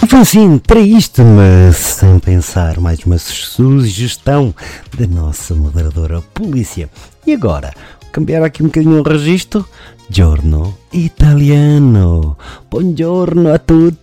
Foi assim, traíste-me sem pensar. Mais uma sugestão da nossa moderadora polícia. E agora, cambiar aqui um bocadinho o registro. Giorno italiano. Buongiorno a tutti.